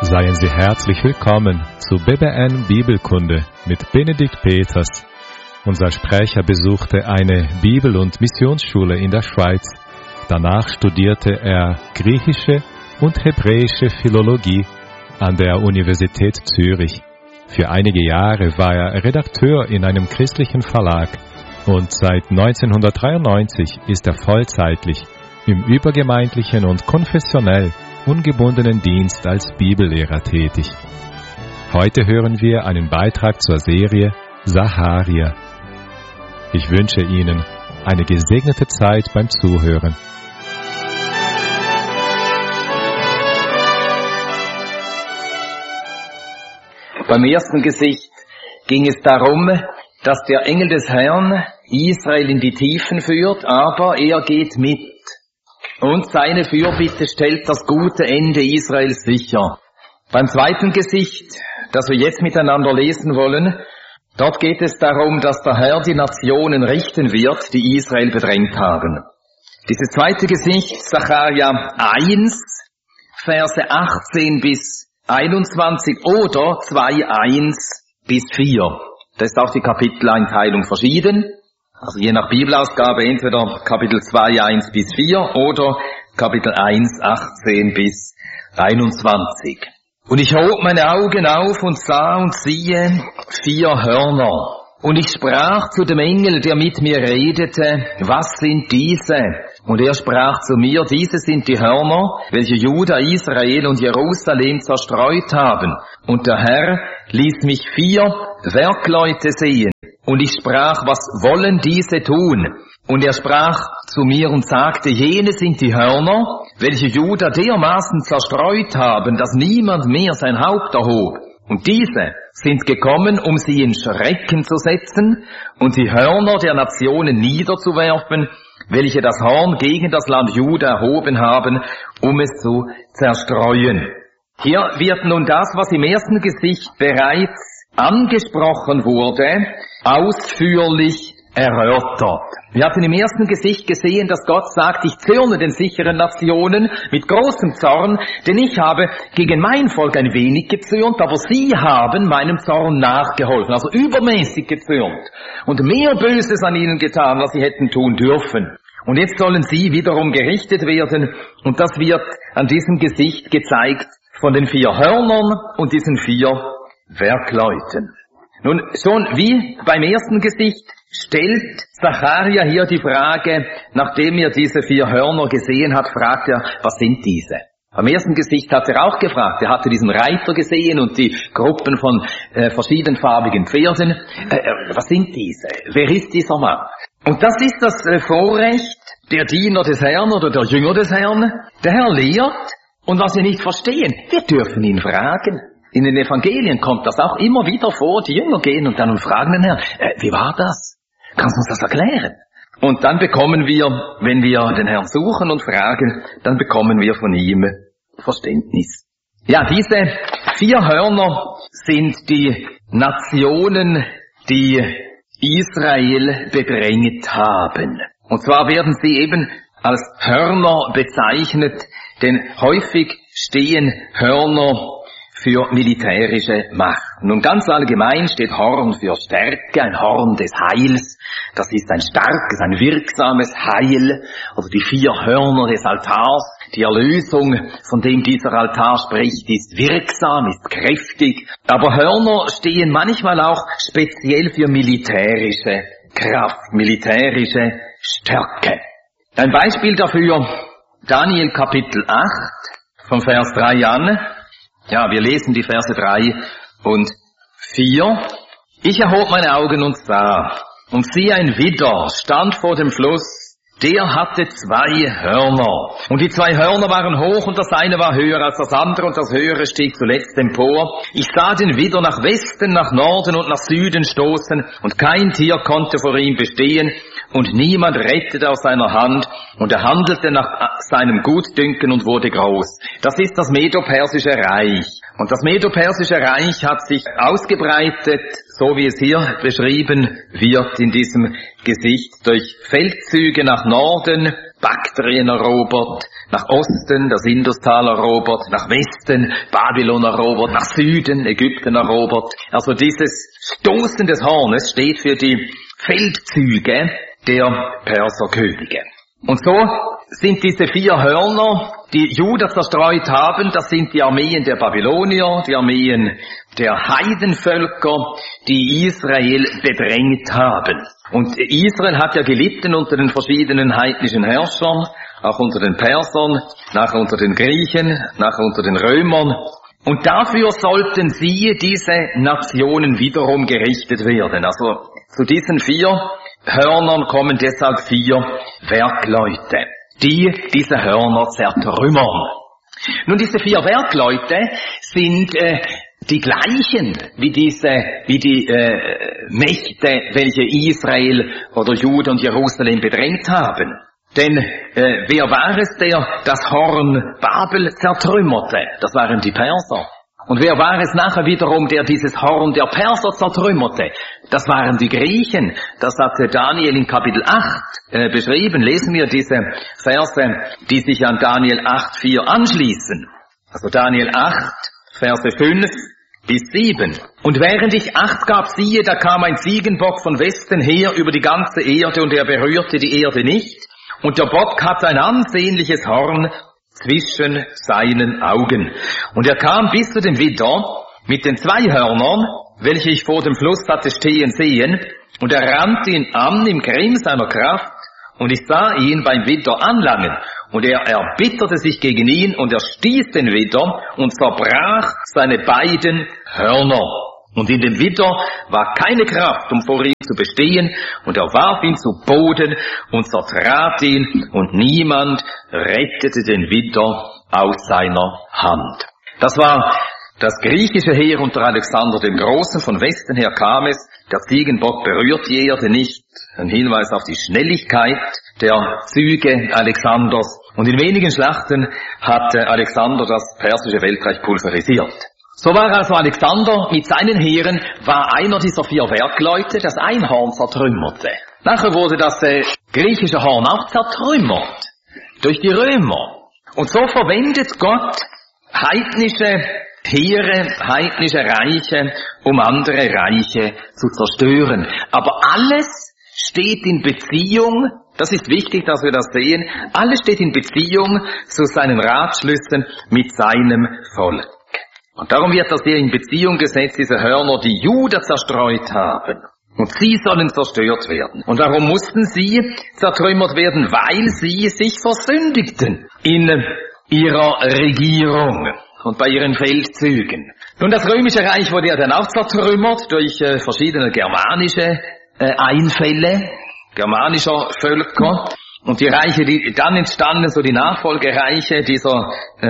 Seien Sie herzlich willkommen zu BBN Bibelkunde mit Benedikt Peters. Unser Sprecher besuchte eine Bibel- und Missionsschule in der Schweiz. Danach studierte er griechische und hebräische Philologie an der Universität Zürich. Für einige Jahre war er Redakteur in einem christlichen Verlag und seit 1993 ist er vollzeitlich im übergemeindlichen und konfessionell ungebundenen Dienst als Bibellehrer tätig. Heute hören wir einen Beitrag zur Serie Sacharia. Ich wünsche Ihnen eine gesegnete Zeit beim Zuhören. Beim ersten Gesicht ging es darum, dass der Engel des Herrn Israel in die Tiefen führt, aber er geht mit. Und seine Fürbitte stellt das gute Ende Israels sicher. Beim zweiten Gesicht, das wir jetzt miteinander lesen wollen, dort geht es darum, dass der Herr die Nationen richten wird, die Israel bedrängt haben. Dieses zweite Gesicht, Sacharia 1, Verse 18 bis 21 oder 2,1 bis 4. Da ist auch die Kapiteleinteilung verschieden. Also je nach Bibelausgabe entweder Kapitel 2, 1 bis 4 oder Kapitel 1, 18 bis 21. Und ich hob meine Augen auf und sah und siehe 4 Hörner. Und ich sprach zu dem Engel, der mit mir redete, was sind diese? Und er sprach zu mir, diese sind die Hörner, welche Juda, Israel und Jerusalem zerstreut haben. Und der Herr ließ mich 4 Werkleute sehen. Und ich sprach, was wollen diese tun? Und er sprach zu mir und sagte, jene sind die Hörner, welche Juda dermaßen zerstreut haben, dass niemand mehr sein Haupt erhob. Und diese sind gekommen, um sie in Schrecken zu setzen und die Hörner der Nationen niederzuwerfen, welche das Horn gegen das Land Juda erhoben haben, um es zu zerstreuen. Hier wird nun das, was im ersten Gesicht bereits angesprochen wurde, ausführlich erörtert. Wir hatten im ersten Gesicht gesehen, dass Gott sagt, ich zürne den sicheren Nationen mit großem Zorn, denn ich habe gegen mein Volk ein wenig gezürnt, aber sie haben meinem Zorn nachgeholfen, also übermäßig gezürnt und mehr Böses an ihnen getan, als sie hätten tun dürfen. Und jetzt sollen sie wiederum gerichtet werden und das wird an diesem Gesicht gezeigt von den 4 Hörnern und diesen 4 Werkleuten. Nun, schon wie beim ersten Gesicht stellt Sacharia hier die Frage, nachdem er diese 4 Hörner gesehen hat, fragt er, was sind diese? Beim ersten Gesicht hat er auch gefragt, er hatte diesen Reiter gesehen und die Gruppen von verschiedenfarbigen Pferden. Was sind diese? Wer ist dieser Mann? Und das ist das Vorrecht der Diener des Herrn oder der Jünger des Herrn. Der Herr lehrt und was wir nicht verstehen, wir dürfen ihn fragen. In den Evangelien kommt das auch immer wieder vor. Die Jünger gehen und dann fragen den Herrn, wie war das? Kannst du uns das erklären? Und dann bekommen wir, wenn wir den Herrn suchen und fragen, dann bekommen wir von ihm Verständnis. Ja, diese 4 Hörner sind die Nationen, die Israel bedrängt haben. Und zwar werden sie eben als Hörner bezeichnet, denn häufig stehen Hörner für militärische Macht. Nun ganz allgemein steht Horn für Stärke, ein Horn des Heils. Das ist ein starkes, ein wirksames Heil. Also die 4 Hörner des Altars, die Erlösung, von dem dieser Altar spricht, ist wirksam, ist kräftig. Aber Hörner stehen manchmal auch speziell für militärische Kraft, militärische Stärke. Ein Beispiel dafür, Daniel Kapitel 8, vom Vers 3 an. Ja, wir lesen die Verse 3 und 4. Ich erhob meine Augen und sah, und siehe, ein Widder stand vor dem Fluss, der hatte 2 Hörner. Und die 2 Hörner waren hoch und das eine war höher als das andere und das höhere stieg zuletzt empor. Ich sah den Widder nach Westen, nach Norden und nach Süden stoßen und kein Tier konnte vor ihm bestehen und niemand rettete aus seiner Hand und er handelte nach seinem Gutdünken und wurde groß. Das ist das Medo-Persische Reich. Und das Medo-Persische Reich hat sich ausgebreitet, so wie es hier beschrieben wird in diesem Gesicht, durch Feldzüge nach Norden, Baktrien erobert, Nach Osten das Industal erobert, nach Westen Babylon erobert, nach Süden Ägypten erobert. Also dieses Stoßen des Hornes steht für die Feldzüge der Perserkönige. Und so sind diese 4 Hörner, die Juda zerstreut haben, das sind die Armeen der Babylonier, die Armeen der Heidenvölker, die Israel bedrängt haben. Und Israel hat ja gelitten unter den verschiedenen heidnischen Herrschern, auch unter den Persern, nachher unter den Griechen, nachher unter den Römern. Und dafür sollten diese Nationen wiederum gerichtet werden. Also zu diesen 4 Hörnern kommen deshalb 4 Werkleute, die diese Hörner zertrümmern. Nun, diese 4 Werkleute sind die gleichen wie die Mächte, welche Israel oder Juda und Jerusalem bedrängt haben. Denn wer war es, der das Horn Babel zertrümmerte? Das waren die Perser. Und wer war es nachher wiederum, der dieses Horn der Perser zertrümmerte? Das waren die Griechen. Das hatte Daniel in Kapitel 8 beschrieben. Lesen wir diese Verse, die sich an Daniel 8,4 anschließen. Also Daniel 8, Verse 5 bis 7. Und während ich Acht gab, siehe, da kam ein Ziegenbock von Westen her über die ganze Erde, und er berührte die Erde nicht. Und der Bock hatte ein ansehnliches Horn zwischen seinen Augen. Und er kam bis zu dem Widder mit den 2 Hörnern, welche ich vor dem Fluss hatte stehen sehen, und er rannte ihn an im Grimm seiner Kraft, und ich sah ihn beim Widder anlangen, und er erbitterte sich gegen ihn, und er stieß den Widder und zerbrach seine beiden Hörner. Und in dem Widder war keine Kraft, um vor ihm zu bestehen, und er warf ihn zu Boden und zertrat ihn, und niemand rettete den Widder aus seiner Hand. Das war das griechische Heer unter Alexander dem Großen. Von Westen her kam es, der Ziegenbock berührt die Erde nicht, ein Hinweis auf die Schnelligkeit der Züge Alexanders. Und in wenigen Schlachten hat Alexander das persische Weltreich pulverisiert. So war also Alexander mit seinen Heeren, war einer dieser 4 Werkleute, das ein Horn zertrümmerte. Nachher wurde das griechische Horn auch zertrümmert durch die Römer. Und so verwendet Gott heidnische Heere, heidnische Reiche, um andere Reiche zu zerstören. Aber alles steht in Beziehung, das ist wichtig, dass wir das sehen, alles steht in Beziehung zu seinen Ratschlüssen mit seinem Volk. Und darum wird das hier in Beziehung gesetzt, diese Hörner, die Juda zerstreut haben. Und sie sollen zerstört werden. Und warum mussten sie zertrümmert werden? Weil sie sich versündigten in ihrer Regierung und bei ihren Feldzügen. Nun, das römische Reich wurde ja dann auch zertrümmert durch verschiedene germanische Einfälle, germanischer Völker. Und die Reiche, die dann entstanden, so die Nachfolgereiche dieser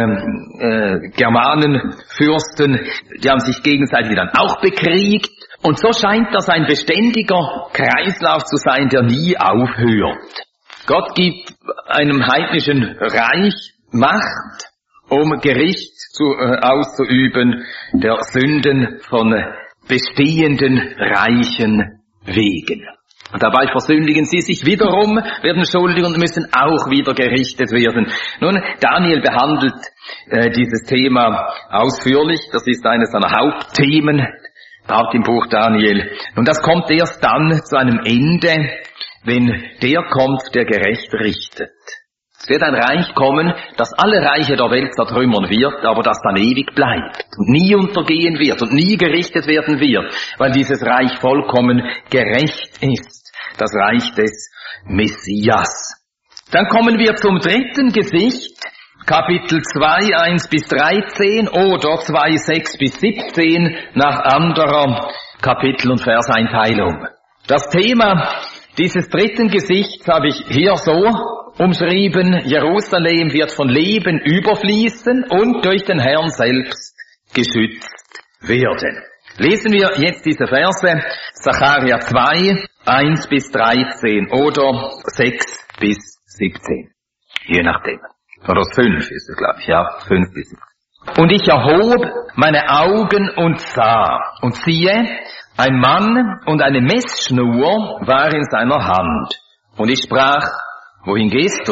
Germanenfürsten, die haben sich gegenseitig dann auch bekriegt. Und so scheint das ein beständiger Kreislauf zu sein, der nie aufhört. Gott gibt einem heidnischen Reich Macht, um Gericht auszuüben der Sünden von bestehenden Reichen wegen. Und dabei versündigen sie sich wiederum, werden schuldig und müssen auch wieder gerichtet werden. Nun, Daniel behandelt dieses Thema ausführlich. Das ist eines seiner Hauptthemen, dort im Buch Daniel. Und das kommt erst dann zu einem Ende, wenn der kommt, der gerecht richtet. Es wird ein Reich kommen, das alle Reiche der Welt zertrümmern wird, aber das dann ewig bleibt und nie untergehen wird und nie gerichtet werden wird, weil dieses Reich vollkommen gerecht ist. Das Reich des Messias. Dann kommen wir zum dritten Gesicht, Kapitel 2, 1 bis 13 oder 2, 6 bis 17 nach anderer Kapitel- und Verseinteilung. Das Thema dieses dritten Gesichts habe ich hier so umschrieben: Jerusalem wird von Leben überfließen und durch den Herrn selbst geschützt werden. Lesen wir jetzt diese Verse, Sacharja 2, 1 bis 13 oder 6 bis 17. Je nachdem. Oder 5 ist es, glaube ich, ja, 5 bis 17. Und ich erhob meine Augen und sah, und siehe, ein Mann und eine Messschnur war in seiner Hand. Und ich sprach: Wohin gehst du?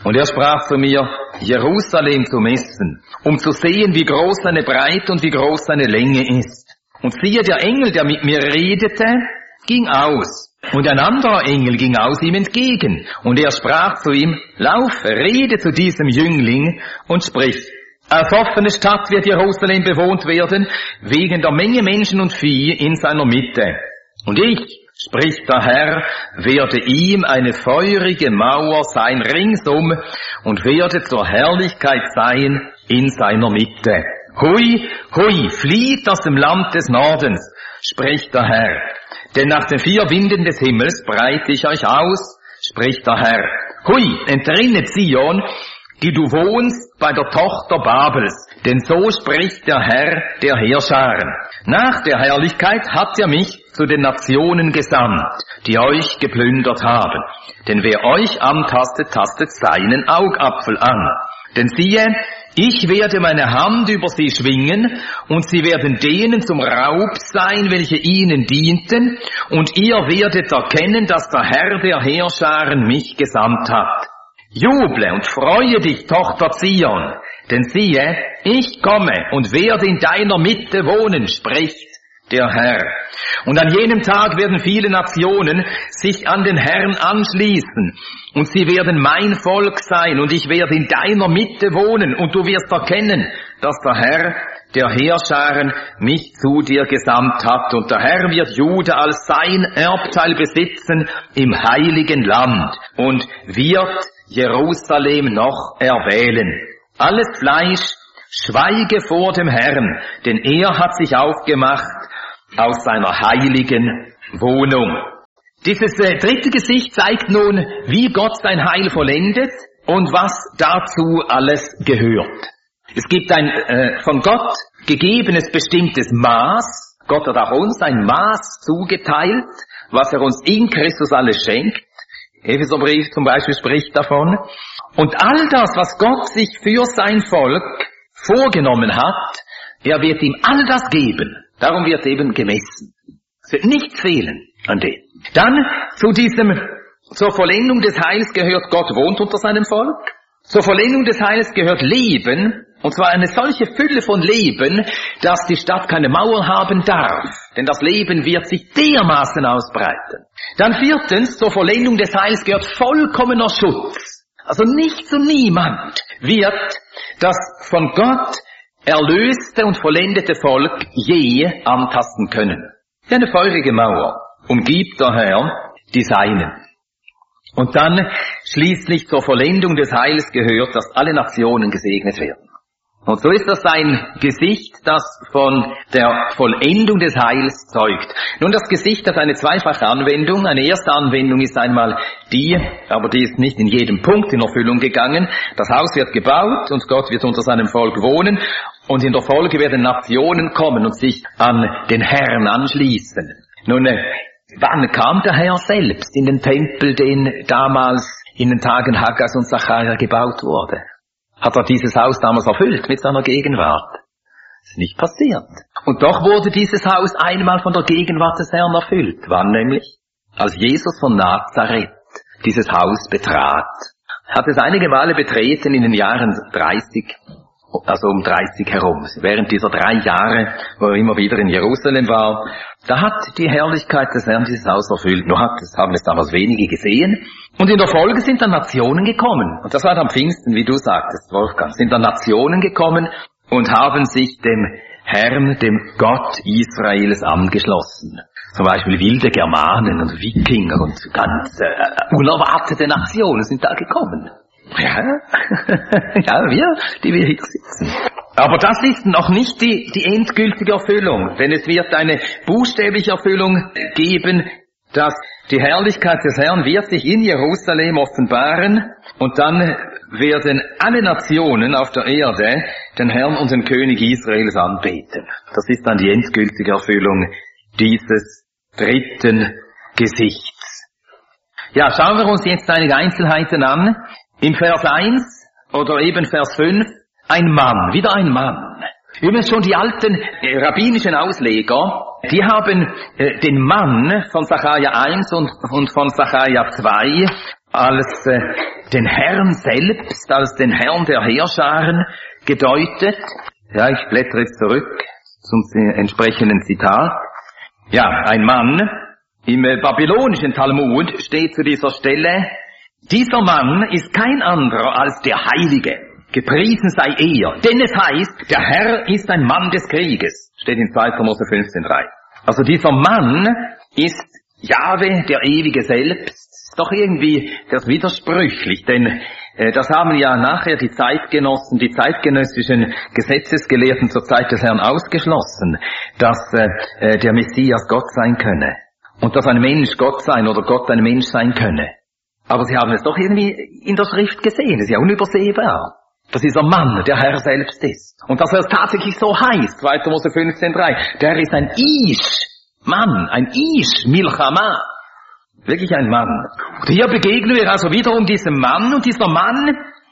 Und er sprach zu mir, Jerusalem zu messen, um zu sehen, wie groß seine Breite und wie groß seine Länge ist. Und siehe, der Engel, der mit mir redete, ging aus. Und ein anderer Engel ging aus ihm entgegen. Und er sprach zu ihm, laufe, rede zu diesem Jüngling und sprich. Als offene Stadt wird Jerusalem bewohnt werden, wegen der Menge Menschen und Vieh in seiner Mitte. Und ich, spricht der Herr, werde ihm eine feurige Mauer sein ringsum und werde zur Herrlichkeit sein in seiner Mitte. Hui, hui, flieht aus dem Land des Nordens, spricht der Herr. Denn nach den 4 Winden des Himmels breite ich euch aus, spricht der Herr. Hui, entrinne Zion, die du wohnst bei der Tochter Babels, denn so spricht der Herr der Heerscharen. Nach der Herrlichkeit hat er mich zu den Nationen gesandt, die euch geplündert haben. Denn wer euch antastet, tastet seinen Augapfel an. Denn siehe, ich werde meine Hand über sie schwingen, und sie werden denen zum Raub sein, welche ihnen dienten, und ihr werdet erkennen, dass der Herr der Heerscharen mich gesandt hat. Juble und freue dich, Tochter Zion, denn siehe, ich komme und werde in deiner Mitte wohnen, spricht der Herr. Und an jenem Tag werden viele Nationen sich an den Herrn anschließen, und sie werden mein Volk sein, und ich werde in deiner Mitte wohnen, und du wirst erkennen, dass der Herr der Heerscharen mich zu dir gesandt hat, und der Herr wird Juda als sein Erbteil besitzen im heiligen Land, und wird Jerusalem noch erwählen. Alles Fleisch schweige vor dem Herrn, denn er hat sich aufgemacht aus seiner heiligen Wohnung. Dieses dritte Gesicht zeigt nun, wie Gott sein Heil vollendet und was dazu alles gehört. Es gibt ein von Gott gegebenes bestimmtes Maß. Gott hat auch uns ein Maß zugeteilt, was er uns in Christus alles schenkt. Epheserbrief zum Beispiel spricht davon. Und all das, was Gott sich für sein Volk vorgenommen hat, er wird ihm all das geben. Darum wird eben gemessen. Es wird nichts fehlen an dem. Dann zur Vollendung des Heils gehört, Gott wohnt unter seinem Volk. Zur Vollendung des Heils gehört Leben, und zwar eine solche Fülle von Leben, dass die Stadt keine Mauern haben darf. Denn das Leben wird sich dermaßen ausbreiten. Dann 4. zur Vollendung des Heils gehört vollkommener Schutz. Also nichts und niemand wird das von Gott erlöste und vollendete Volk je antasten können. Wie eine feurige Mauer umgibt der Herr die Seinen. Und dann schließlich zur Vollendung des Heils gehört, dass alle Nationen gesegnet werden. Und so ist das ein Gesicht, das von der Vollendung des Heils zeugt. Nun, das Gesicht hat eine zweifache Anwendung. Eine erste Anwendung ist einmal die, aber die ist nicht in jedem Punkt in Erfüllung gegangen. Das Haus wird gebaut und Gott wird unter seinem Volk wohnen. Und in der Folge werden Nationen kommen und sich an den Herrn anschließen. Nun, wann kam der Herr selbst in den Tempel, den damals in den Tagen Haggas und Sacharja gebaut wurde? Hat er dieses Haus damals erfüllt mit seiner Gegenwart? Das ist nicht passiert. Und doch wurde dieses Haus einmal von der Gegenwart des Herrn erfüllt. Wann nämlich? Als Jesus von Nazareth dieses Haus betrat. Er hat es einige Male betreten in den Jahren 30, also um 30 herum. Während dieser 3 Jahre, wo er immer wieder in Jerusalem war, da hat die Herrlichkeit des Herrn dieses Haus erfüllt. Nur haben es damals wenige gesehen. Und in der Folge sind dann Nationen gekommen. Und das war am Pfingsten, wie du sagtest, Wolfgang. Sind dann Nationen gekommen und haben sich dem Herrn, dem Gott Israels angeschlossen. Zum Beispiel wilde Germanen und Wikinger und ganz unerwartete Nationen sind da gekommen. Ja, wir, die wir hier sitzen. Aber das ist noch nicht die endgültige Erfüllung, denn es wird eine buchstäbliche Erfüllung geben, dass die Herrlichkeit des Herrn wird sich in Jerusalem offenbaren und dann werden alle Nationen auf der Erde den Herrn und den König Israels anbeten. Das ist dann die endgültige Erfüllung dieses dritten Gesichts. Ja, schauen wir uns jetzt einige Einzelheiten an. Im Vers 1 oder eben Vers 5, ein Mann, wieder ein Mann. Übrigens schon die alten rabbinischen Ausleger, die haben den Mann von Sacharja 1 und von Sacharja 2 als den Herrn selbst, als den Herrn der Heerscharen gedeutet. Ja, ich blättere jetzt zurück zum entsprechenden Zitat. Ja, ein Mann im babylonischen Talmud steht zu dieser Stelle: Dieser Mann ist kein anderer als der Heilige. Gepriesen sei er. Denn es heißt, der Herr ist ein Mann des Krieges. Steht in 2. Mose 15,3. Also dieser Mann ist Jahwe, der Ewige selbst. Ist doch irgendwie das widersprüchlich, denn das haben ja nachher die Zeitgenossen, die zeitgenössischen Gesetzesgelehrten zur Zeit des Herrn ausgeschlossen, dass der Messias Gott sein könne und dass ein Mensch Gott sein oder Gott ein Mensch sein könne. Aber sie haben es doch irgendwie in der Schrift gesehen, es ist ja unübersehbar, dass dieser Mann der Herr selbst ist. Und dass er es tatsächlich so heißt, 2. Mose 15,3, der ist ein Ish-Mann, ein Ish-Milchama. Wirklich ein Mann. Und hier begegnen wir also wiederum diesem Mann, und dieser Mann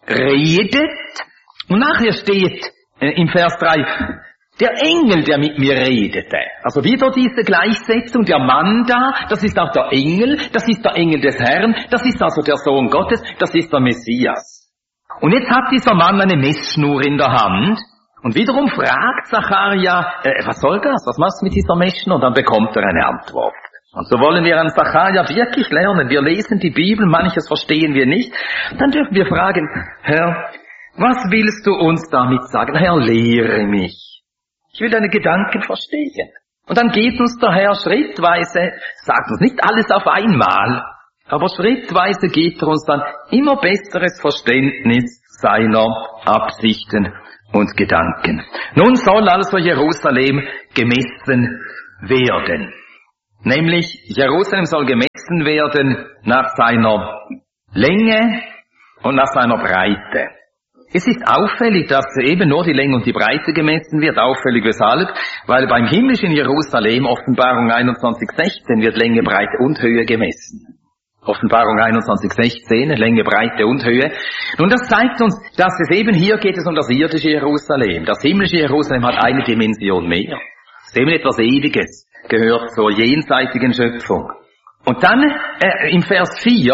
redet, und nachher steht im Vers 3, der Engel, der mit mir redete. Also wieder diese Gleichsetzung, der Mann da, das ist auch der Engel, das ist der Engel des Herrn, das ist also der Sohn Gottes, das ist der Messias. Und jetzt hat dieser Mann eine Messschnur in der Hand, und wiederum fragt Zacharia, was soll das, was machst du mit dieser Messschnur? Und dann bekommt er eine Antwort. Und so wollen wir an Zacharia wirklich lernen. Wir lesen die Bibel, manches verstehen wir nicht. Dann dürfen wir fragen, Herr, was willst du uns damit sagen? Herr, lehre mich. Ich will deine Gedanken verstehen. Und dann geht uns der Herr schrittweise, sagt uns nicht alles auf einmal, aber schrittweise geht er uns dann immer besseres Verständnis seiner Absichten und Gedanken. Nun soll also Jerusalem gemessen werden. Nämlich, Jerusalem soll gemessen werden nach seiner Länge und nach seiner Breite. Es ist auffällig, dass eben nur die Länge und die Breite gemessen wird. Auffällig weshalb? Weil beim himmlischen Jerusalem, Offenbarung 21,16, wird Länge, Breite und Höhe gemessen. Offenbarung 21,16, Länge, Breite und Höhe. Nun, das zeigt uns, dass es eben hier geht es um das irdische Jerusalem. Das himmlische Jerusalem hat eine Dimension mehr. Es ist eben etwas Ewiges, gehört zur jenseitigen Schöpfung. Und dann im Vers 4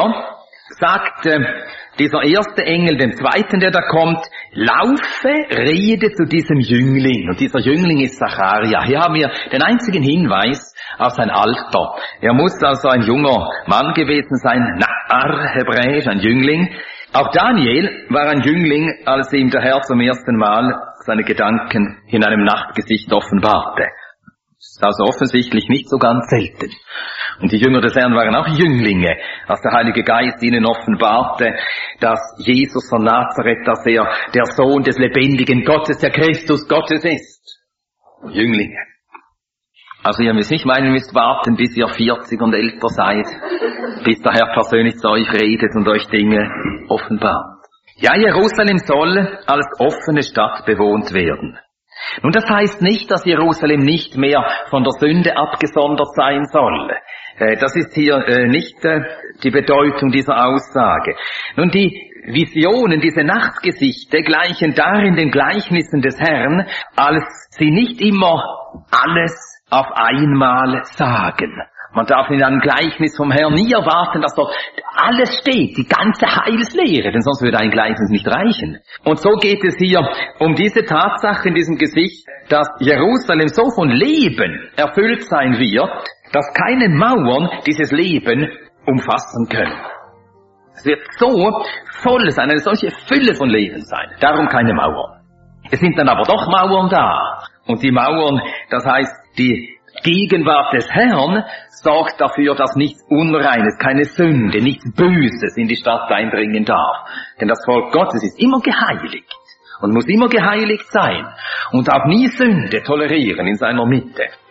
sagt dieser erste Engel dem zweiten, der da kommt, laufe, rede zu diesem Jüngling. Und dieser Jüngling ist Zacharia. Hier haben wir den einzigen Hinweis auf sein Alter. Er muss also ein junger Mann gewesen sein, Na'ar, hebräisch, ein Jüngling. Auch Daniel war ein Jüngling, als ihm der Herr zum ersten Mal seine Gedanken in einem Nachtgesicht offenbarte. Das ist also offensichtlich nicht so ganz selten. Und die Jünger des Herrn waren auch Jünglinge, als der Heilige Geist ihnen offenbarte, dass Jesus von Nazareth, dass er der Sohn des lebendigen Gottes, der Christus Gottes ist. Jünglinge. Also ihr müsst nicht meinen, ihr müsst warten, bis ihr 40 und älter seid, bis der Herr persönlich zu euch redet und euch Dinge offenbart. Ja, Jerusalem soll als offene Stadt bewohnt werden. Nun, das heißt nicht, dass Jerusalem nicht mehr von der Sünde abgesondert sein soll. Das ist hier nicht die Bedeutung dieser Aussage. Nun, die Visionen, diese Nachtgesichte gleichen darin den Gleichnissen des Herrn, als sie nicht immer alles auf einmal sagen. Man darf in einem Gleichnis vom Herrn nie erwarten, dass dort alles steht, die ganze Heilslehre, denn sonst würde ein Gleichnis nicht reichen. Und so geht es hier um diese Tatsache in diesem Gesicht, dass Jerusalem so von Leben erfüllt sein wird, dass keine Mauern dieses Leben umfassen können. Es wird so voll sein, eine solche Fülle von Leben sein, darum keine Mauern. Es sind dann aber doch Mauern da. Und die Mauern, das heißt, die Gegenwart des Herrn sorgt dafür, dass nichts Unreines, keine Sünde, nichts Böses in die Stadt eindringen darf. Denn das Volk Gottes ist immer geheiligt und muss immer geheiligt sein und darf nie Sünde tolerieren in seiner Mitte.